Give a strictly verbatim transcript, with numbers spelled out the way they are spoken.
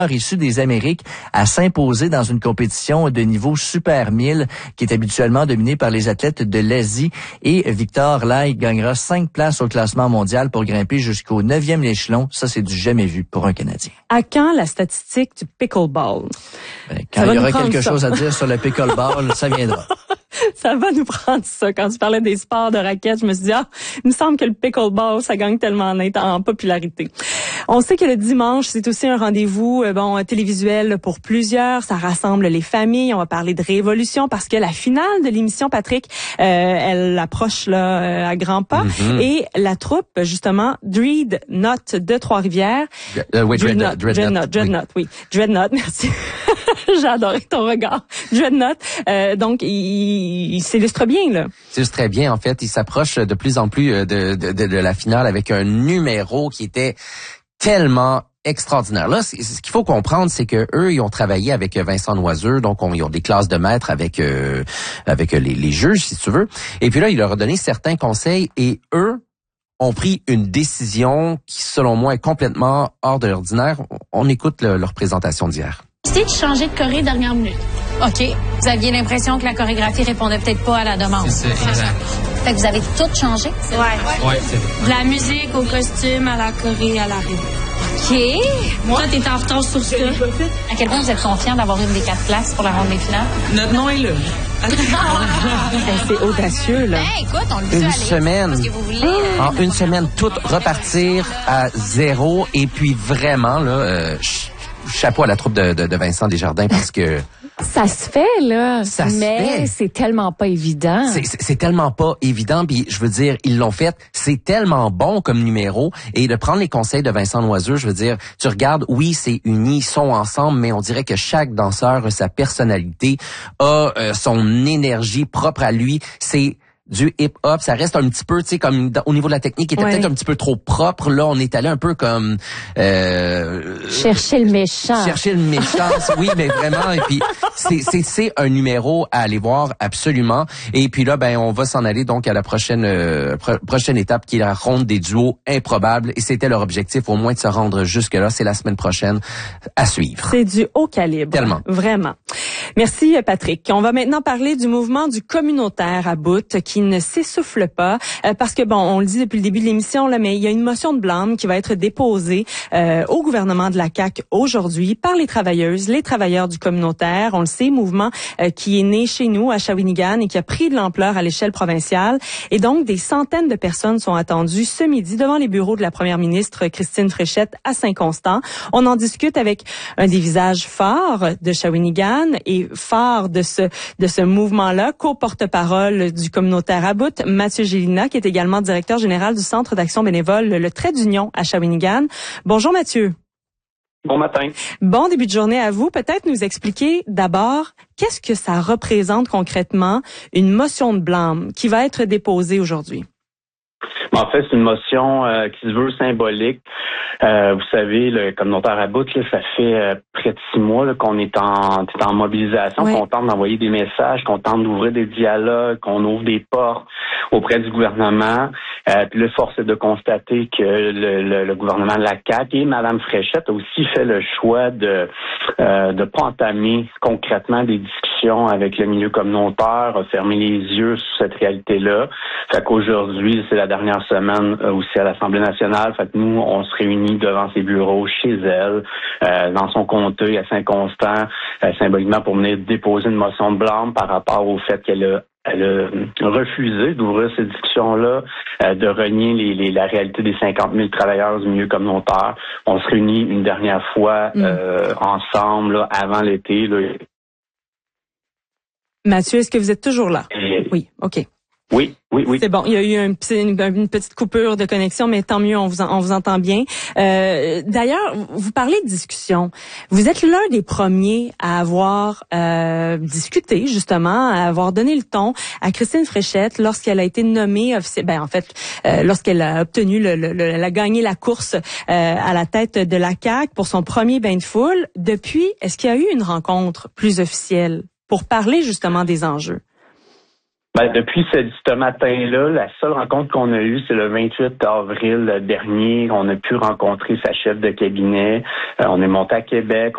issus des Amériques à s'imposer dans une compétition de niveau Super mille qui est habituellement dominée par les athlètes de l'Asie. Et Victor Lai gagnera cinq places au classement mondial pour grimper jusqu'au neuvième échelon. Ça, c'est du jamais vu pour un Canadien. À quand la statistique du pickleball? Ben, quand il y aura quelque ça. chose à dire sur le pickleball, ça viendra. Ça va nous prendre ça. Quand tu parlais des sports de raquettes, je me suis dit, ah, il me semble que le pickleball, ça gagne tellement en, en popularité. On sait que le dimanche, c'est aussi un rendez-vous bon télévisuel pour plusieurs. Ça rassemble les familles. On va parler de révolution parce que la finale de l'émission, Patrick, euh, elle approche là à grands pas. Mm-hmm. Et la troupe, justement, Dreadnought de Trois-Rivières. Uh, oui, Dreadnought. Dreadnought, Dreadnought, oui. Dreadnought, merci. J'ai adoré ton regard. Dreadnought, euh, donc, il, il s'illustre bien, là. Il s'illustre très bien, en fait. Il s'approche de plus en plus de, de, de, de la finale avec un numéro qui était tellement extraordinaire. Là, c- ce qu'il faut comprendre, c'est que eux, ils ont travaillé avec Vincent Noiseux, donc on, ils ont des classes de maîtres avec euh, avec les, les juges, si tu veux. Et puis là, il leur a donné certains conseils et eux ont pris une décision qui, selon moi, est complètement hors de l'ordinaire. On écoute le, leur présentation d'hier. Décidé de changer de choré dernière minute. OK. Vous aviez l'impression que la chorégraphie répondait peut-être pas à la demande. C'est ça, exact. Fait que vous avez tout changé? Ouais. Ouais, ouais c'est vrai. De la musique au costume, à la choré, à la rythme. OK. Moi, toi, t'es en retard sur ça. À quel point vous êtes confiant d'avoir une des quatre places pour la ronde des finales? Notre nom est là. C'est audacieux, là. Ben, écoute, on le dit Une aller, semaine. parce que vous voulez, euh, En une semaine, tout repartir à zéro. Et puis vraiment, là, euh, ch- chapeau à la troupe de, de, de Vincent Desjardins parce que Ça se fait, là. Ça se mais fait. c'est tellement pas évident. c'est, c'est, c'est tellement pas évident. Puis je veux dire, ils l'ont fait. C'est tellement bon comme numéro. Et de prendre les conseils de Vincent Noiseux, je veux dire, tu regardes, oui, c'est uni, ils sont ensemble, mais on dirait que chaque danseur a sa personnalité, a euh, son énergie propre à lui. C'est du hip-hop, ça reste un petit peu, tu sais, comme dans, au niveau de la technique, il était Ouais. peut-être un petit peu trop propre. Là, on est allé un peu comme euh, Chercher le méchant. chercher le méchant, oui, mais vraiment. Et puis c'est c'est c'est un numéro à aller voir absolument. Et puis là, ben on va s'en aller donc à la prochaine euh, pro- prochaine étape qui est la ronde des duos improbables. Et c'était leur objectif, au moins de se rendre jusque là. C'est la semaine prochaine à suivre. C'est du haut calibre. Tellement. Vraiment. Merci, Patrick. On va maintenant parler du mouvement du communautaire à bout qui ne s'essouffle pas euh, parce que, bon, on le dit depuis le début de l'émission, là, mais il y a une motion de blâme qui va être déposée euh, au gouvernement de la C A Q aujourd'hui par les travailleuses, les travailleurs du communautaire. On le sait, mouvement euh, qui est né chez nous, à Shawinigan, et qui a pris de l'ampleur à l'échelle provinciale. Et donc, des centaines de personnes sont attendues ce midi devant les bureaux de la première ministre Christine Fréchette à Saint-Constant. On en discute avec un des visages forts de Shawinigan et phare de ce de ce mouvement-là, co-porte-parole du communautaire à bout, Mathieu Gélina, qui est également directeur général du Centre d'action bénévole Le Trait d'Union à Shawinigan. Bonjour Mathieu. Bon matin. Bon début de journée à vous. Peut-être nous expliquer d'abord qu'est-ce que ça représente concrètement une motion de blâme qui va être déposée aujourd'hui. En fait, c'est une motion euh, qui se veut symbolique. Euh, vous savez, le communautaire à bout, là, ça fait euh, près de six mois là, qu'on est en, est en mobilisation, Oui. qu'on tente d'envoyer des messages, qu'on tente d'ouvrir des dialogues, qu'on ouvre des portes auprès du gouvernement. Euh, puis là, force est de constater que le, le, le gouvernement de la C A Q et Mme Fréchette a aussi fait le choix de euh, de pas entamer concrètement des discussions avec le milieu communautaire, a fermé les yeux sur cette réalité-là. Fait qu'aujourd'hui, c'est la dernière semaine euh, aussi à l'Assemblée nationale. Fait que nous, on se réunit devant ses bureaux, chez elle, euh, dans son comté à Saint-Constant, euh, symboliquement pour venir déposer une motion de blâme par rapport au fait qu'elle a Elle a refusé d'ouvrir ces discussions-là, euh, de renier les, les, la réalité des cinquante mille travailleurs du milieu communautaire. On se réunit une dernière fois euh, ensemble là, avant l'été. Là. Mathieu, est-ce que vous êtes toujours là? Et, Oui, OK. oui, oui, oui. C'est bon, il y a eu un petit, une, une petite coupure de connexion, mais tant mieux, on vous, en, on vous entend bien. Euh, d'ailleurs, vous parlez de discussion. Vous êtes l'un des premiers à avoir euh, discuté, justement, à avoir donné le ton à Christine Fréchette lorsqu'elle a été nommée, offici- ben en fait, euh, lorsqu'elle a obtenu, le, le, le, elle a gagné la course euh, à la tête de la C A Q pour son premier bain de foule. Depuis, est-ce qu'il y a eu une rencontre plus officielle pour parler justement des enjeux? Ben, depuis ce, ce matin-là, la seule rencontre qu'on a eue, c'est le vingt-huit avril dernier. On a pu rencontrer sa chef de cabinet. Euh, on est monté à Québec.